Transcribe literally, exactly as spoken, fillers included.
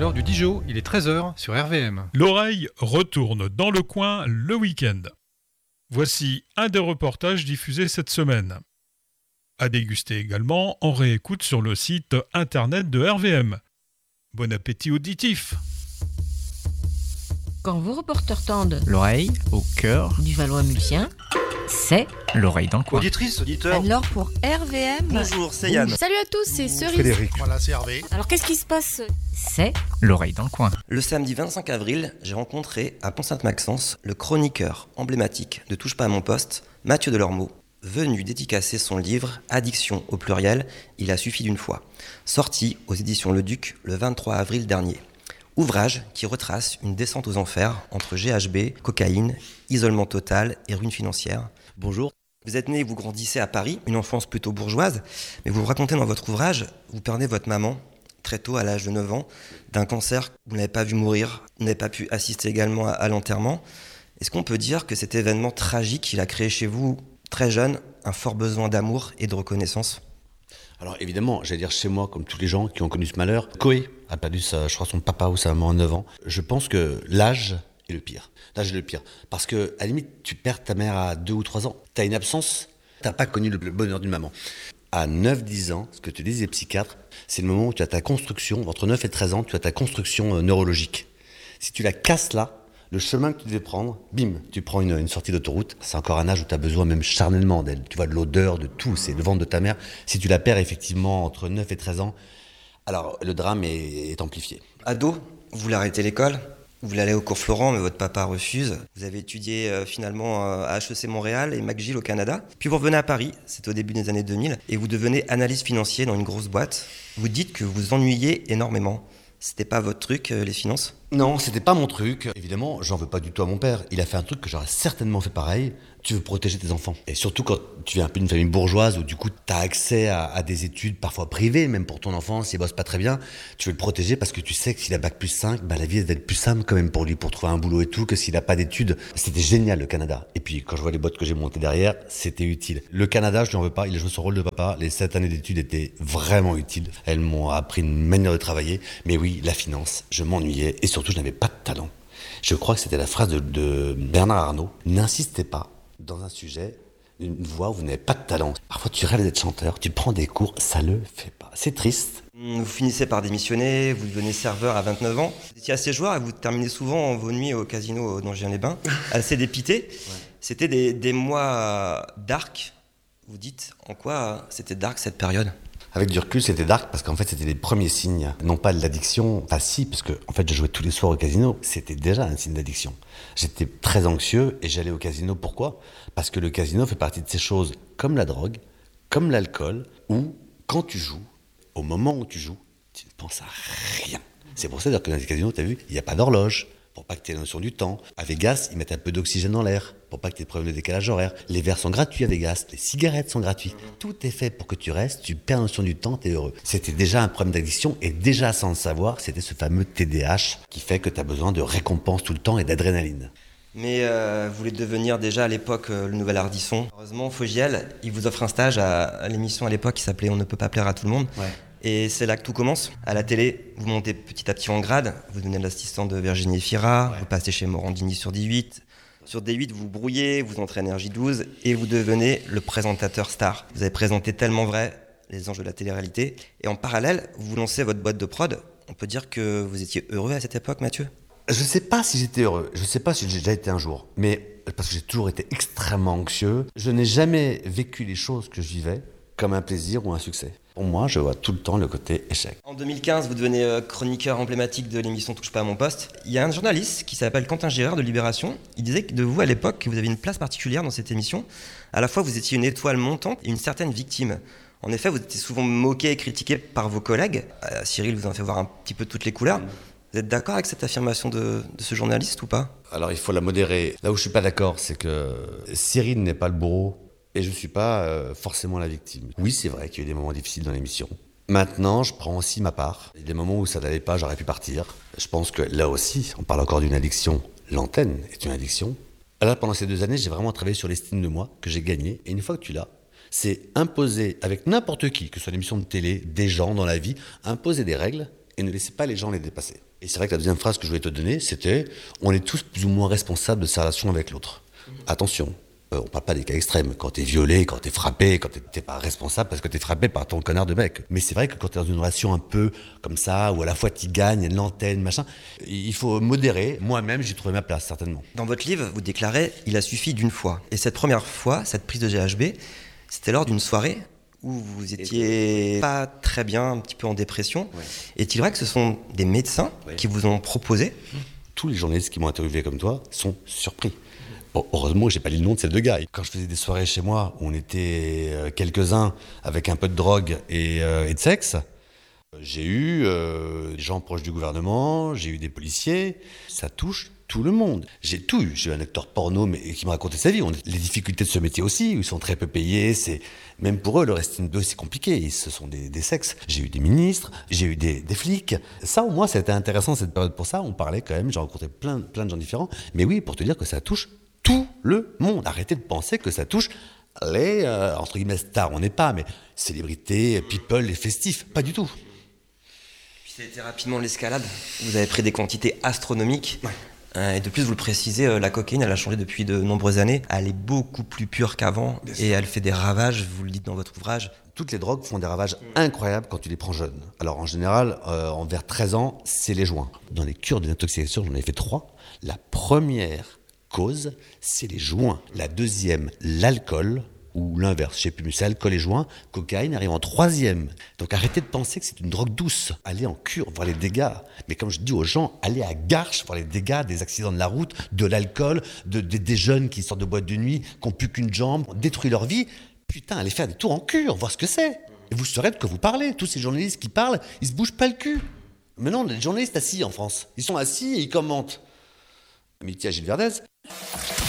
l'heure du Dijon, il est treize heures sur R V M. L'oreille retourne dans le coin le week-end. Voici un des reportages diffusés cette semaine. À déguster également en réécoute sur le site internet de R V M. Bon appétit auditif. Quand vos reporters tendent l'oreille au cœur du Valois-Mulsien, c'est l'oreille dans le coin. Auditrice, auditeur. Alors pour R V M... Bonjour, c'est Yann. Salut à tous, c'est Cerise. Frédéric. Voilà, c'est Hervé. Alors qu'est-ce qui se passe ? C'est l'oreille dans le coin. Le samedi vingt-cinq avril, j'ai rencontré à Pont-Sainte-Maxence le chroniqueur emblématique de Touche pas à mon poste, Mathieu Delormeau, venu dédicacer son livre « Addiction » au pluriel, il a suffi d'une fois, sorti aux éditions Le Duc le vingt-trois avril dernier. Ouvrage qui retrace une descente aux enfers entre G H B, cocaïne, isolement total et ruine financière. Bonjour. Vous êtes né et vous grandissez à Paris, une enfance plutôt bourgeoise, mais vous racontez dans votre ouvrage, vous perdez votre maman très tôt, à l'âge de neuf ans, d'un cancer que vous n'avez pas vu mourir, vous n'avez pas pu assister également à, à l'enterrement. Est-ce qu'on peut dire que cet événement tragique, il a créé chez vous, très jeune, un fort besoin d'amour et de reconnaissance ? Alors évidemment, j'allais dire chez moi, comme tous les gens qui ont connu ce malheur, Koé a perdu sa, je crois son papa ou sa maman à neuf ans. Je pense que l'âge est le pire. L'âge est le pire. Parce que, à la limite, tu perds ta mère à deux ou trois ans. Tu as une absence, tu n'as pas connu le, le bonheur d'une maman. À neuf dix ans, ce que te disent les psychiatres, c'est le moment où tu as ta construction, entre neuf et treize ans, tu as ta construction euh, neurologique. Si tu la casses là, le chemin que tu devais prendre, bim, tu prends une, une sortie d'autoroute. C'est encore un âge où tu as besoin même charnellement d'elle. Tu vois, de l'odeur, de tout, c'est le ventre de ta mère. Si tu la perds effectivement entre neuf et treize ans, alors le drame est, est amplifié. Ado, vous voulez arrêter l'école ? Vous voulez aller au cours Florent, mais votre papa refuse. Vous avez étudié euh, finalement euh, à H E C Montréal et McGill au Canada. Puis vous revenez à Paris, c'est au début des années deux mille, et vous devenez analyste financier dans une grosse boîte. Vous dites que vous vous ennuyez énormément. C'était pas votre truc, euh, les finances ? Non, c'était pas mon truc. Évidemment, j'en veux pas du tout à mon père. Il a fait un truc que j'aurais certainement fait pareil. Tu veux protéger tes enfants. Et surtout quand tu viens un peu d'une famille bourgeoise où du coup tu as accès à, à des études parfois privées, même pour ton enfant, s'il bosse pas très bien, tu veux le protéger parce que tu sais que s'il a bac plus cinq, bah, la vie va être plus simple quand même pour lui, pour trouver un boulot et tout, que s'il a pas d'études. C'était génial le Canada. Et puis quand je vois les boîtes que j'ai montées derrière, c'était utile. Le Canada, je lui en veux pas, il a joué son rôle de papa. Les sept années d'études étaient vraiment utiles. Elles m'ont appris une manière de travailler. Mais oui, la finance, je m'ennuyais et surtout je n'avais pas de talent. Je crois que c'était la phrase de, de Bernard Arnault. N'insistez pas dans un sujet, une voix où vous n'avez pas de talent. Parfois tu rêves d'être chanteur, tu prends des cours, ça le fait pas. C'est triste. Vous finissez par démissionner, vous devenez serveur à vingt-neuf ans. Vous étiez assez joueur et vous terminez souvent vos nuits au casino d'Angers-les-Bains, assez dépité. Ouais. C'était des, des mois dark. Vous dites en quoi c'était dark cette période ? Avec du recul, c'était dark parce qu'en fait, c'était les premiers signes, non pas de l'addiction, enfin si, parce que en fait, je jouais tous les soirs au casino, c'était déjà un signe d'addiction. J'étais très anxieux et j'allais au casino. Pourquoi ? Parce que le casino fait partie de ces choses comme la drogue, comme l'alcool, où quand tu joues, au moment où tu joues, tu ne penses à rien. C'est pour ça que dans les casinos, tu as vu, il n'y a pas d'horloge, pour pas que tu aies la notion du temps. À Vegas, ils mettent un peu d'oxygène dans l'air, pour pas que tu aies de problème de décalage horaire. Les verres sont gratuits à Vegas, les cigarettes sont gratuites. Tout est fait pour que tu restes, tu perds la notion du temps, tu es heureux. C'était déjà un problème d'addiction, et déjà sans le savoir, c'était ce fameux T D A H qui fait que tu as besoin de récompense tout le temps et d'adrénaline. Mais euh, vous voulez devenir déjà à l'époque euh, le nouvel Ardisson. Heureusement, Fogiel, il vous offre un stage à, à l'émission à l'époque qui s'appelait « On ne peut pas plaire à tout le monde ouais. ». Et c'est là que tout commence. À la télé, vous montez petit à petit en grade, vous devenez l'assistant de Virginie Efira, ouais. Vous passez chez Morandini sur D huit. Sur D huit, vous brouillez, vous entrez à J douze et vous devenez le présentateur star. Vous avez présenté Tellement vrai, les enjeux de la télé-réalité. Et en parallèle, vous lancez votre boîte de prod. On peut dire que vous étiez heureux à cette époque, Mathieu ? Je sais pas si j'étais heureux, je sais pas si j'ai déjà été un jour, mais parce que j'ai toujours été extrêmement anxieux, je n'ai jamais vécu les choses que je vivais comme un plaisir ou un succès. Pour moi, je vois tout le temps le côté échec. En deux mille quinze, vous devenez chroniqueur emblématique de l'émission Touche pas à mon poste. Il y a un journaliste qui s'appelle Quentin Girard de Libération. Il disait de vous à l'époque que vous aviez une place particulière dans cette émission. À la fois, vous étiez une étoile montante et une certaine victime. En effet, vous étiez souvent moqué et critiqué par vos collègues. Euh, Cyril vous en fait voir un petit peu toutes les couleurs. Vous êtes d'accord avec cette affirmation de, de ce journaliste ou pas ? Alors, il faut la modérer. Là où je suis pas d'accord, c'est que Cyril n'est pas le bourreau. Et je ne suis pas euh, forcément la victime. Oui, c'est vrai qu'il y a eu des moments difficiles dans l'émission. Maintenant, je prends aussi ma part. Il y a des moments où ça n'allait pas, j'aurais pu partir. Je pense que là aussi, on parle encore d'une addiction. L'antenne est une addiction. Là, pendant ces deux années, j'ai vraiment travaillé sur l'estime de moi, que j'ai gagné. Et une fois que tu l'as, c'est imposer avec n'importe qui, que ce soit l'émission de télé, des gens dans la vie, imposer des règles et ne laisser pas les gens les dépasser. Et c'est vrai que la deuxième phrase que je voulais te donner, c'était « On est tous plus ou moins responsables de sa relation avec l'autre. » Attention, euh, on ne parle pas des cas extrêmes. Quand t'es violé, quand t'es frappé, quand t'es, t'es pas responsable parce que t'es frappé par ton connard de mec. Mais c'est vrai que quand t'es dans une relation un peu comme ça, où à la fois t'y gagnes, l'antenne, machin, il faut modérer. Moi-même, j'ai trouvé ma place, certainement. Dans votre livre, vous déclarez « Il a suffi d'une fois ». Et cette première fois, cette prise de G H B, c'était lors d'une soirée où vous étiez pas très bien, un petit peu en dépression. Ouais. Est-il vrai que ce sont des médecins ouais. qui vous ont proposé ? Tous les journalistes qui m'ont interviewé comme toi sont surpris. Bon, heureusement que j'ai pas dit le nom de ces deux gars. Quand je faisais des soirées chez moi, où on était quelques-uns avec un peu de drogue et, euh, et de sexe, j'ai eu euh, des gens proches du gouvernement, j'ai eu des policiers. Ça touche tout le monde. J'ai tout eu. J'ai eu un acteur porno mais, qui me racontait sa vie. On, les difficultés de ce métier aussi, où ils sont très peu payés. C'est, même pour eux, le resting d'eux, c'est compliqué. Ce sont des, des sexes. J'ai eu des ministres, j'ai eu des, des flics. Ça, au moins, c'était intéressant cette période pour ça. On parlait quand même, j'ai rencontré plein, plein de gens différents. Mais oui, pour te dire que ça touche tout le monde. Arrêtez de penser que ça touche les, euh, entre guillemets, stars. On n'est pas, mais célébrités, people, les festifs. Pas du tout. Puis ça a été rapidement l'escalade. Vous avez pris des quantités astronomiques. Ouais. Euh, et de plus, vous le précisez, euh, la cocaïne, elle a changé depuis de nombreuses années. Elle est beaucoup plus pure qu'avant et elle fait des ravages, vous le dites dans votre ouvrage. Toutes les drogues font des ravages incroyables quand tu les prends jeunes. Alors en général, euh, envers treize ans, c'est les joints. Dans les cures d'intoxication, j'en ai fait trois. La première cause, c'est les joints. La deuxième, l'alcool, ou l'inverse, je sais plus, mais c'est alcool et joints. Cocaïne arrive en troisième. Donc arrêtez de penser que c'est une drogue douce. Allez en cure, voir les dégâts. Mais comme je dis aux gens, allez à Garches, voir les dégâts des accidents de la route, de l'alcool, de, de, des jeunes qui sortent de boîte de nuit, qui n'ont plus qu'une jambe, ont détruit leur vie. Putain, allez faire des tours en cure, voir ce que c'est. Et vous saurez de quoi vous parlez. Tous ces journalistes qui parlent, ils se bougent pas le cul. Mais non, les journalistes assis en France, ils sont assis et ils commentent. Amitié à Gilles Verdez,